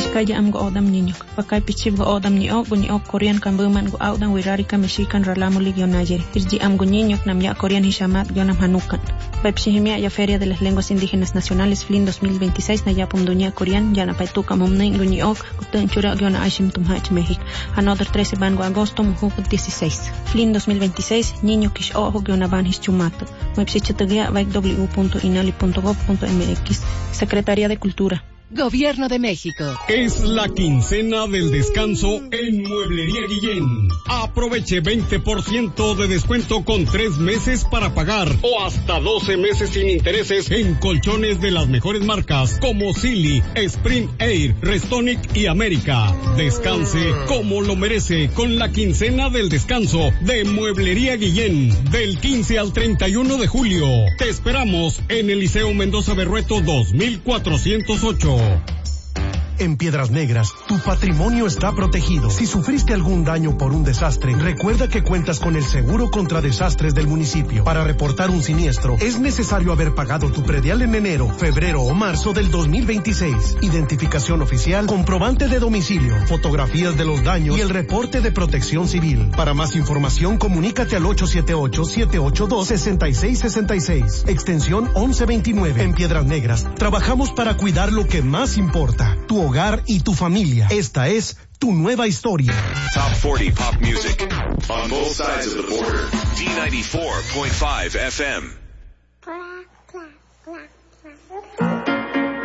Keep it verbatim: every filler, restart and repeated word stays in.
Kaya am go odam niño. Pakay pichib go odam ni ok ni ok Korean kan buman go odam wirari ka mexican ralamo ligio nayer. Irji am go niño nam ya Korean hishamat gionam hanukan. Pepsihimia ya Feria de las Lenguas Indígenas Nacionales F L I N dos mil veintiséis na ya pumdunia Korean ya na paituka mumnay go ni ok gutun chura giona ashim tumhach México. Another trece ban go agosto muhu dieciséis. F L I N dos mil veintiséis niño kish ojo giona ban hischumato. Website w punto inali punto gob punto m x. Secretaría de Cultura. Gobierno de México. Es la quincena del descanso en Mueblería Guillén. Aproveche veinte por ciento de descuento con tres meses para pagar o hasta doce meses sin intereses en colchones de las mejores marcas como Silly, Spring Air, Restonic y América. Descanse como lo merece con la quincena del descanso de Mueblería Guillén del quince al treinta y uno de julio. Te esperamos en el Liceo Mendoza Berrueto dos mil cuatrocientos ocho. En Piedras Negras, tu patrimonio está protegido. Si sufriste algún daño por un desastre, recuerda que cuentas con el seguro contra desastres del municipio. Para reportar un siniestro, es necesario haber pagado tu predial en enero, febrero o marzo del dos mil veintiséis. Identificación oficial, comprobante de domicilio, fotografías de los daños y el reporte de protección civil. Para más información, comunícate al ocho siete ocho, siete ocho dos, seis seis seis seis, extensión once veintinueve. En Piedras Negras, trabajamos para cuidar lo que más importa, tu hogar y tu familia. Esta es tu nueva historia. Top cuarenta Pop Music on both sides of the border. D ninety-four point five F M.